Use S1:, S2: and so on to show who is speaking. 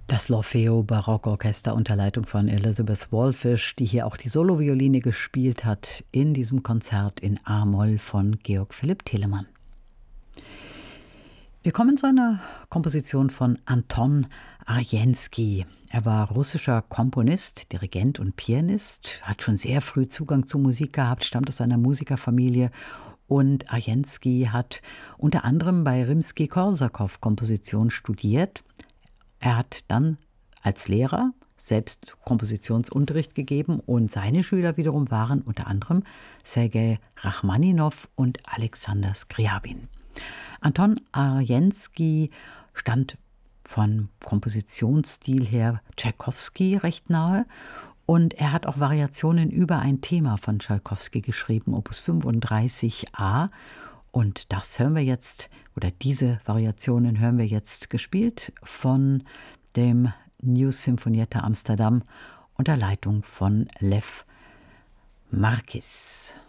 S1: Das L'Orfeo Barockorchester unter Leitung von Elizabeth Wallfisch, die hier auch die Solovioline gespielt hat in diesem Konzert in A-Moll von Georg Philipp Telemann. Wir kommen zu einer Komposition von Anton Arjenskij. Er war russischer Komponist, Dirigent und Pianist, hat schon sehr früh Zugang zu Musik gehabt, stammt aus einer Musikerfamilie. Und Arjenskij hat unter anderem bei Rimskij-Korsakow Komposition studiert. Er hat dann als Lehrer selbst Kompositionsunterricht gegeben und seine Schüler wiederum waren unter anderem Sergei Rachmaninow und Alexander Skriabin. Anton Arjenskij stand von Kompositionsstil her Tschaikowski recht nahe und er hat auch Variationen über ein Thema von Tschaikowski geschrieben, Opus 35a. Und das hören wir jetzt, oder diese Variationen hören wir jetzt gespielt von dem New Sinfonietta Amsterdam unter Leitung von Lev Marquis.